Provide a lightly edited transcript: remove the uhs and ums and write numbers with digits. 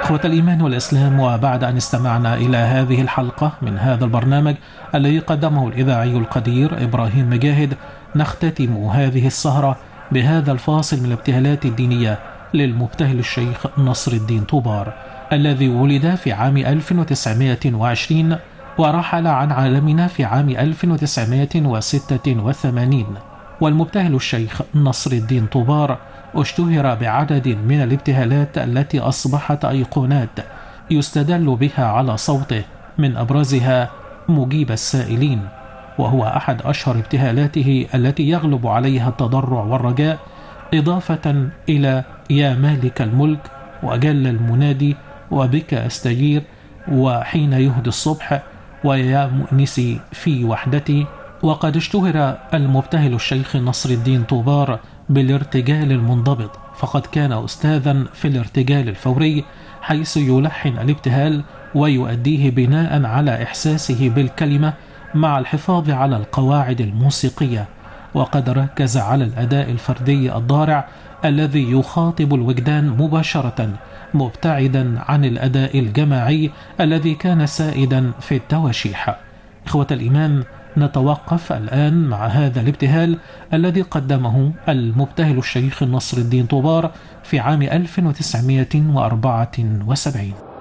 إخوة الإيمان والإسلام، وبعد أن استمعنا إلى هذه الحلقة من هذا البرنامج الذي قدمه الإذاعي القدير إبراهيم مجاهد، نختتم هذه السهرة بهذا الفاصل من الابتهالات الدينية للمبتهل الشيخ نصر الدين طوبار، الذي ولد في عام 1920 ورحل عن عالمنا في عام 1986. والمبتهل الشيخ نصر الدين طوبار اشتهر بعدد من الابتهالات التي أصبحت أيقونات يستدل بها على صوته، من أبرزها مجيب السائلين، وهو أحد أشهر ابتهالاته التي يغلب عليها التضرع والرجاء، إضافة إلى يا مالك الملك، وجل المنادي، وبك أستجير، وحين يهدي الصبح، ويا مؤنسي في وحدتي. وقد اشتهر المبتهل الشيخ نصر الدين طوبار بالارتجال المنضبط، فقد كان أستاذا في الارتجال الفوري، حيث يلحن الابتهال ويؤديه بناء على إحساسه بالكلمة مع الحفاظ على القواعد الموسيقية. وقد ركز على الأداء الفردي الضارع الذي يخاطب الوجدان مباشرة، مبتعدا عن الأداء الجماعي الذي كان سائدا في التواشيح. إخوة الإيمان، نتوقف الآن مع هذا الابتهال الذي قدمه المبتهل الشيخ نصر الدين طوبار في عام 1974.